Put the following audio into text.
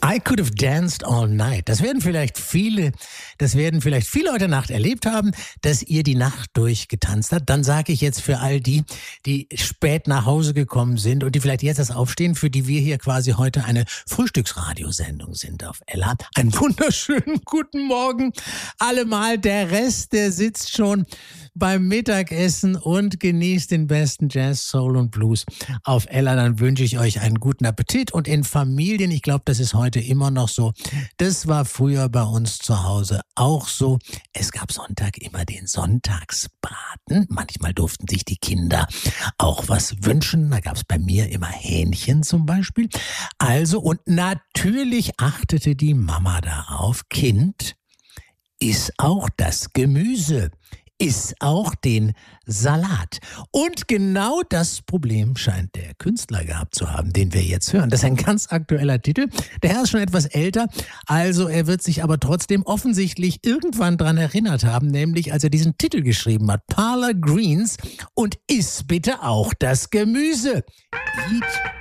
I could have danced all night. Das werden vielleicht viele heute Nacht erlebt haben, dass ihr die Nacht durchgetanzt habt. Dann sage ich jetzt für all die, die spät nach Hause gekommen sind und die vielleicht jetzt erst aufstehen, für die wir hier quasi heute eine Frühstücksradiosendung sind auf Ella. Einen wunderschönen guten Morgen allemal. Der Rest, der sitzt schon beim Mittagessen und genießt den besten Jazz, Soul und Blues auf Ella. Dann wünsche ich euch einen guten Appetit und in Familien, ich glaube, das ist heute immer noch so. Das war früher bei uns zu Hause auch so. Es gab Sonntag immer den Sonntagsbraten. Manchmal durften sich die Kinder auch was wünschen. Da gab es bei mir immer Hähnchen zum Beispiel. Also, und natürlich achtete die Mama darauf, Kind, iss auch das Gemüse. Iss auch den Salat. Und genau das Problem scheint der Künstler gehabt zu haben, den wir jetzt hören. Das ist ein ganz aktueller Titel. Der Herr ist schon etwas älter, also er wird sich aber trotzdem offensichtlich irgendwann dran erinnert haben, nämlich als er diesen Titel geschrieben hat, Parlor Greens und iss bitte auch das Gemüse. Eat